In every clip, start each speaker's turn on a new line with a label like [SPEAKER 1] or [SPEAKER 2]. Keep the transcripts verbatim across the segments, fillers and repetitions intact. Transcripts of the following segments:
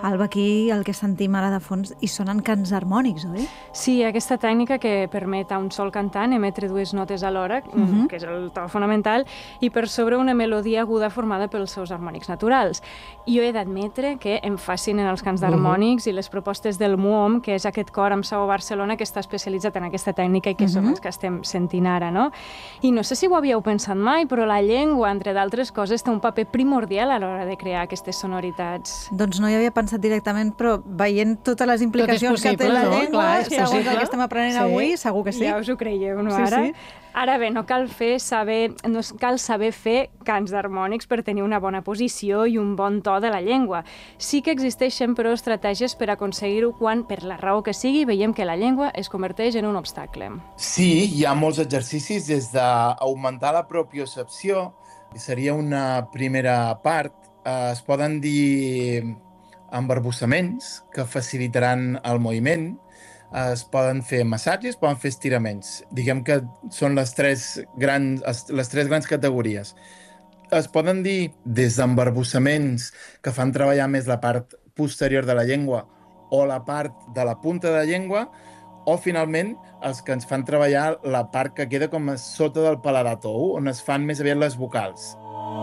[SPEAKER 1] Alba, aquí el que sentim ara de fons hi sonen cants harmònics, oi?
[SPEAKER 2] Sí, aquesta tècnica que permet a un sol cantant emetre dues notes alhora, uh-huh. que és el to fonamental, i per sobre una melodia aguda formada pels seus harmònics naturals. Jo he d'admetre que em fascinen els cants d'harmònics uh-huh. i les propostes del MUOM, que és aquest cor amb seu a Barcelona que està especialitzat en aquesta tècnica i que uh-huh. són els que estem sentint ara, no? I no sé si ho havíeu pensat mai, però la llengua, entre d'altres coses, té un paper primordial a l'hora de crear aquestes sonoritats.
[SPEAKER 1] Doncs no hi havia pensat directament, però veient totes les implicacions possible, que té la no? llengua, clar, segons el que estem aprenent sí. avui, segur que sí.
[SPEAKER 2] Ja us ho creieu, no,
[SPEAKER 1] sí,
[SPEAKER 2] ara?
[SPEAKER 1] Sí.
[SPEAKER 2] Ara bé, no cal, fer saber, no cal saber fer cants d'harmònics per tenir una bona posició i un bon to de la llengua. Sí que existeixen, però, estratègies per aconseguir-ho quan, per la raó que sigui, veiem que la llengua es converteix en un obstacle.
[SPEAKER 3] Sí, hi ha molts exercicis des d'augmentar la propiocepció, que seria una primera part. Es poden dir embarbussaments que facilitaran el moviment, es poden fer massatges, es poden fer estiraments. Diguem que són les tres grans, les tres grans categories. Es poden dir des d'embarbussaments que fan treballar més la part posterior de la llengua o la part de la punta de la llengua, o finalment els que ens fan treballar la part que queda com a sota del paladar tou, on es fan més aviat les vocals.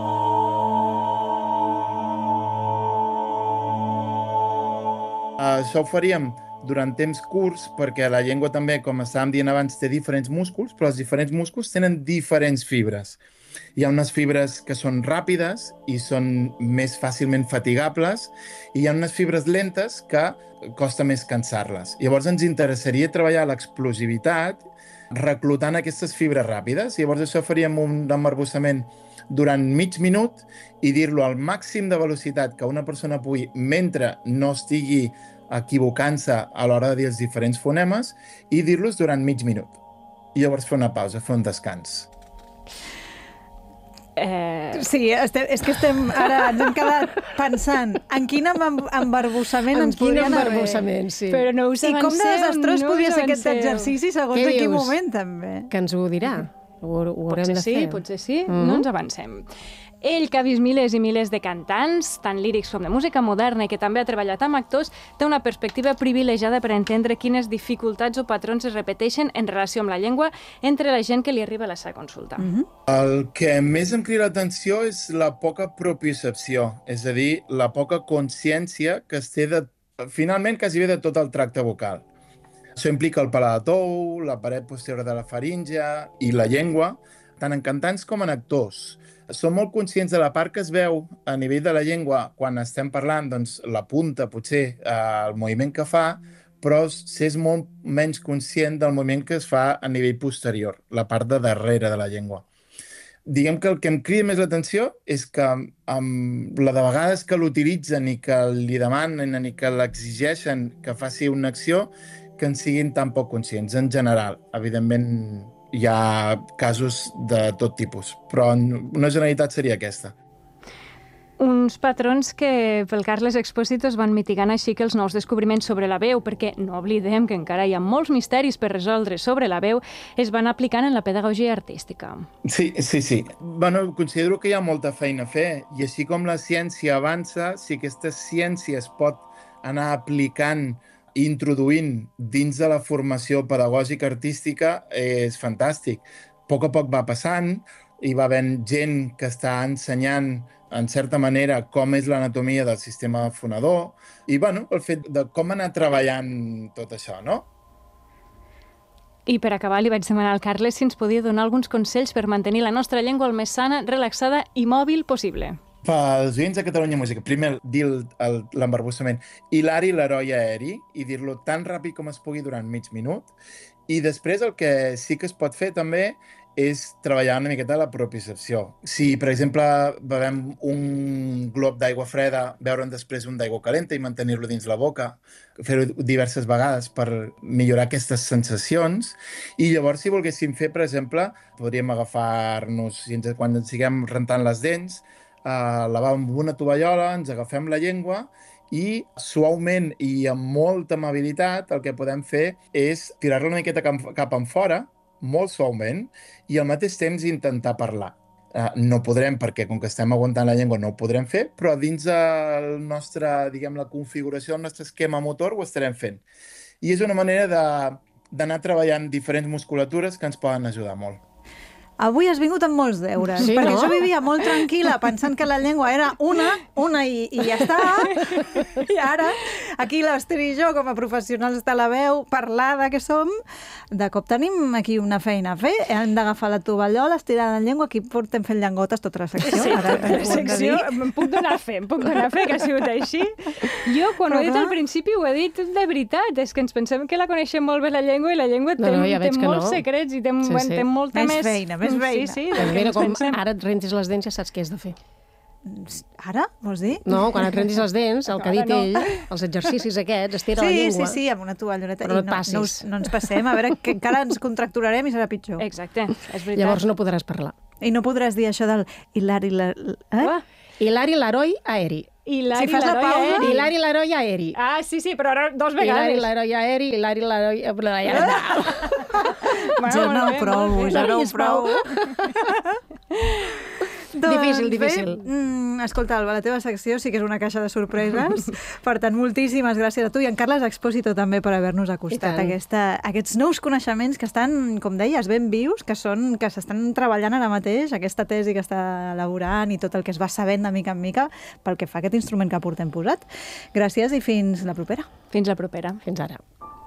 [SPEAKER 3] Això ho faríem durant temps curts, perquè la llengua també, com estàvem dient abans, té diferents músculs, però els diferents músculs tenen diferents fibres. Hi ha unes fibres que són ràpides i són més fàcilment fatigables, i hi ha unes fibres lentes que costa més cansar-les. Llavors ens interessaria treballar l'explosivitat reclutant aquestes fibres ràpides. Llavors això faríem un embarbussament durant mig minut i dir-lo al màxim de velocitat que una persona pugui mentre no estigui equivocant-se a l'hora de dir els diferents fonemes i dir-los durant mig minut. I llavors fer una pausa, fer un descans.
[SPEAKER 1] Eh... Sí, estem, és que estem, ara ens hem quedat pensant en quin embarbussament ens podrien haver.
[SPEAKER 4] Sí.
[SPEAKER 2] Però no us avanceu,
[SPEAKER 1] I com de desastrós
[SPEAKER 2] no
[SPEAKER 1] podria ser aquest exercici segons en quin moment, també.
[SPEAKER 4] Que ens ho dirà. Ho, ho haurem
[SPEAKER 2] potser
[SPEAKER 4] de
[SPEAKER 2] sí,
[SPEAKER 4] fer.
[SPEAKER 2] Potser sí, mm-hmm. no ens avancem. Ell, que ha vist milers i milers de cantants, tant lírics com de música moderna, i que també ha treballat amb actors, té una perspectiva privilegiada per entendre quines dificultats o patrons es repeteixen en relació amb la llengua entre la gent que li arriba a la seva consulta.
[SPEAKER 3] Mm-hmm. El que més em crida l'atenció és la poca propiocepció, és a dir, la poca consciència que es té de, finalment quasi bé de tot el tracte vocal. Això implica el paladar tou, la paret posterior de la faringe i la llengua, tant en cantants com en actors. Som molt conscients de la part que es veu a nivell de la llengua quan estem parlant, doncs la punta, potser, eh, el moviment que fa, però s'és molt menys conscient del moviment que es fa a nivell posterior, la part de darrere de la llengua. Diguem que el que em crida més l'atenció és que amb la de vegades que l'utilitzen i que li demanen i que l'exigeixen que faci una acció, que en siguin tan poc conscients. En general, evidentment, hi ha casos de tot tipus, però una generalitat seria aquesta.
[SPEAKER 2] Uns patrons que pel Carles Expósito es van mitigant així que els nous descobriments sobre la veu, perquè no oblidem que encara hi ha molts misteris per resoldre sobre la veu, es van aplicant en la pedagogia artística.
[SPEAKER 3] Sí, sí, sí. Bueno, considero que hi ha molta feina a fer, i així com la ciència avança, si aquesta ciència es pot anar aplicant i introduint dins de la formació pedagògica artística, és fantàstic. A poc a poc va passant, hi va havent gent que està ensenyant en certa manera com és l'anatomia del sistema fonador i, bueno, el fet de com anar treballant tot això, no?
[SPEAKER 2] I per acabar li vaig demanar al Carles si ens podia donar alguns consells per mantenir la nostra llengua el més sana, relaxada i mòbil possible.
[SPEAKER 3] Pels oients de Catalunya Música, primer dir l'embarbussament hilari, l'heroi aeri, i dir-lo tan ràpid com es pugui durant mig minut. I després el que sí que es pot fer també és treballar una miqueta la propiocepció. Si, per exemple, bevem un glob d'aigua freda, beure'n després un d'aigua calenta i mantenir-lo dins la boca, fer-ho diverses vegades per millorar aquestes sensacions. I llavors, si volguéssim fer, per exemple, podríem agafar-nos, quan ens siguem rentant les dents, Uh, lavar amb una tovallola, ens agafem la llengua i suaument i amb molta amabilitat el que podem fer és tirar-la una miqueta cap, cap enfora, molt suaument, i al mateix temps intentar parlar. Uh, no podrem, perquè com que estem aguantant la llengua no ho podrem fer, però dins el nostre, diguem, la configuració del nostre esquema motor ho estarem fent. I és una manera d'anar treballant diferents musculatures que ens poden ajudar molt.
[SPEAKER 1] Avui has vingut amb molts deures,
[SPEAKER 4] Sí,
[SPEAKER 1] perquè
[SPEAKER 4] no?
[SPEAKER 1] jo vivia molt tranquil·la pensant que la llengua era una, una i, i ja està. I ara, aquí l'Ester i jo, com a professionals de la veu, parlada que som, de cop tenim aquí una feina a fer. Hem d'agafar la tovallola, estirar la llengua, aquí portem fent llengotes tota la secció.
[SPEAKER 2] Sí,
[SPEAKER 1] Ara,
[SPEAKER 2] tota la
[SPEAKER 1] ho hem de
[SPEAKER 2] secció,
[SPEAKER 1] dir.
[SPEAKER 2] em puc donar fe, em puc donar fe que ha sigut així. Jo, quan ho he dit
[SPEAKER 1] Però
[SPEAKER 2] al
[SPEAKER 1] clar.
[SPEAKER 2] principi, ho he dit de veritat, és que ens pensem que la coneixem molt bé la llengua i la llengua
[SPEAKER 4] No,
[SPEAKER 2] té,
[SPEAKER 4] no, ja
[SPEAKER 2] té
[SPEAKER 4] veig que
[SPEAKER 2] molts
[SPEAKER 4] no.
[SPEAKER 2] secrets i té,
[SPEAKER 4] Sí, sí.
[SPEAKER 2] té molta
[SPEAKER 1] Més
[SPEAKER 2] més...
[SPEAKER 1] feina, més feina.
[SPEAKER 2] Sí, sí,
[SPEAKER 4] Doncs
[SPEAKER 2] del que
[SPEAKER 4] mira,
[SPEAKER 2] ens
[SPEAKER 4] com
[SPEAKER 2] pensem.
[SPEAKER 4] ara et rentis les dents, ja saps què has de fer.
[SPEAKER 1] Ara, vols dir?
[SPEAKER 4] No, quan et rentis les dents, el que ha dit
[SPEAKER 2] Ara no.
[SPEAKER 4] ell, els exercicis aquests, estira la
[SPEAKER 1] Sí, sí,
[SPEAKER 4] llengua.
[SPEAKER 1] sí, amb una tovalloneta.
[SPEAKER 4] Però no
[SPEAKER 1] I
[SPEAKER 4] et passis.
[SPEAKER 1] No, us- no ens passem, a veure, que encara ens contracturarem i serà pitjor.
[SPEAKER 2] Exacte, és veritat.
[SPEAKER 4] Llavors no podràs parlar.
[SPEAKER 1] I no podràs dir això del hilari... La... Eh?
[SPEAKER 2] Ah,
[SPEAKER 4] Hilari l'heroi aeri.
[SPEAKER 2] I l'Ari,
[SPEAKER 1] Si fas la
[SPEAKER 2] l'heroi
[SPEAKER 1] pausa-
[SPEAKER 2] aeri.
[SPEAKER 4] Hilari l'heroi aeri.
[SPEAKER 2] Ah, sí, sí, però ara dos
[SPEAKER 4] Hilari
[SPEAKER 2] vegades.
[SPEAKER 4] l'heroi aeri, Hilari l'heroi...
[SPEAKER 2] Bueno,
[SPEAKER 1] Jo
[SPEAKER 2] molt
[SPEAKER 1] no
[SPEAKER 2] bé,
[SPEAKER 1] prou,
[SPEAKER 2] molt bé.
[SPEAKER 1] jo no
[SPEAKER 4] sisplau.
[SPEAKER 1] prou.
[SPEAKER 4] Difícil,
[SPEAKER 1] bé,
[SPEAKER 4] difícil.
[SPEAKER 1] Mm, escolta, Alba, la teva secció sí que és una caixa de sorpreses. Per tant, moltíssimes gràcies a tu i a en Carles Expósito també per haver-nos acostat a aquesta, aquests nous coneixements que estan, com deies, ben vius, que són que s'estan treballant ara mateix, aquesta tesi que està elaborant i tot el que es va sabent de mica en mica pel que fa a aquest instrument que portem posat. Gràcies i fins la propera.
[SPEAKER 2] Fins la propera.
[SPEAKER 4] Fins ara.